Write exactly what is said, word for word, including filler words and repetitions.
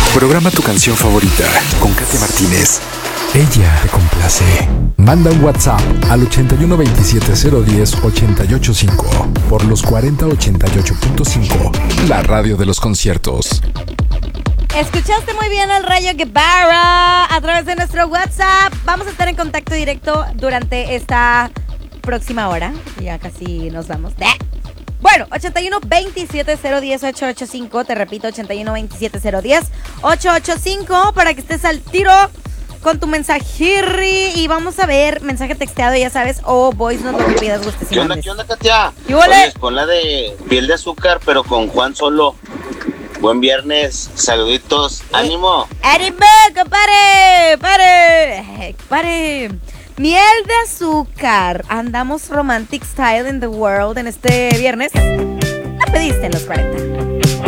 Programa tu canción favorita con Katy Martínez. Ella te complace. Manda un WhatsApp al ochenta y uno veintisiete cero diez ochenta y ocho cinco por los cuarenta ochenta y ocho punto cinco, la radio de los conciertos. Escuchaste muy bien al Rayo Guevara a través de nuestro WhatsApp. Vamos a estar en contacto directo durante esta próxima hora. Ya casi nos vamos. Bueno, ochenta y uno veintisiete cero diez ocho ocho cinco. Te repito, ochenta y uno veintisiete cero diez ocho ocho cinco para que estés al tiro con tu mensajirri. Y vamos a ver, mensaje texteado, ya sabes, o voice note, lo que pidas, gustes y ¿Qué onda, mandes. qué onda, Katia? ¿Qué huele? Oye, pon la de Piel de Azúcar, pero con Juan Solo. Buen viernes, saluditos, ánimo. ¡Ánimo, compadre! ¡Pare! ¡Pare! Miel de azúcar. Andamos romantic style in the world en este viernes. La pediste en los cuarenta.